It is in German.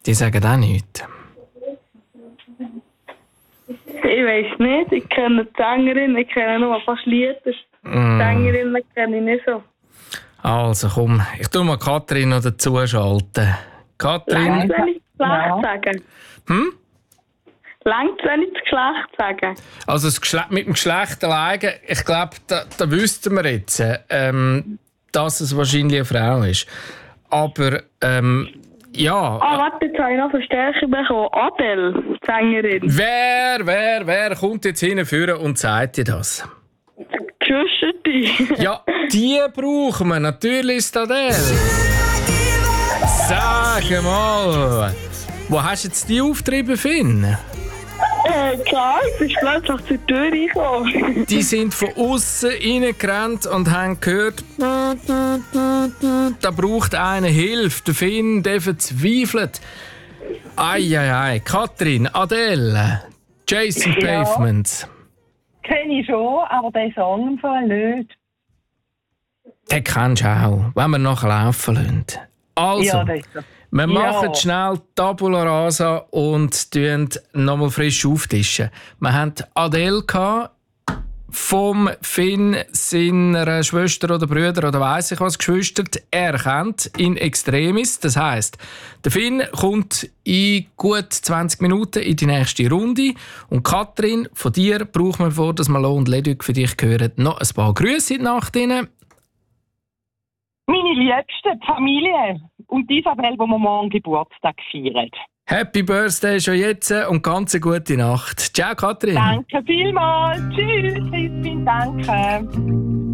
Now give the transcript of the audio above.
Die sagen auch nichts. Ich weiss nicht, ich kenne die Sängerin, ich kenne nur fast Lieder. Die Sängerinnen kenne ich nicht so. Also komm, ich tue mal Katrin noch dazu schalten. Katrin? Längt wenn ich das Geschlecht sagen? Längt wenn ich das Geschlecht sagen? Also mit dem Geschlecht alleine, ich glaube, da wüssten wir jetzt, dass es wahrscheinlich eine Frau ist. Aber, ja... warte, jetzt habe ich noch Verstärkung bekommen. Adele, die Sängerin. Wer kommt jetzt hinführen und sagt dir das? Geschwister. Ja, die brauchen wir. Natürlich ist Adele. Sag mal, wo hast du jetzt die aufgetrieben, Finn? Klar, ich bin plötzlich zur Tür reingekommen. Die sind von außen reingerannt und haben gehört, da braucht einer Hilfe. Der Finn, der verzweifelt. Ei. Katrin, Adele, Jason Pavement. Kenne ich schon, aber den Song im Fall nicht. Den kennst du auch, wenn wir nachher laufen lassen. Also, Ja, das ist so. wir machen schnell Tabula Rasa und tun nochmal frisch auftischen. Wir hatten Adele vom Finn, seiner Schwester oder Brüder oder weiss ich was, Geschwister, erkannt in extremis. Das heisst, der Finn kommt in gut 20 Minuten in die nächste Runde. Und Katrin, von dir brauchen wir, vor dass wir Lo und Leduc für dich hören, noch ein paar Grüße nach drinnen. Meine Liebste, die Familie und die Isabel, die wir morgen Geburtstag feiern. Happy Birthday schon jetzt und ganz eine gute Nacht. Ciao, Katrin. Danke vielmals. Tschüss, Christine, danke.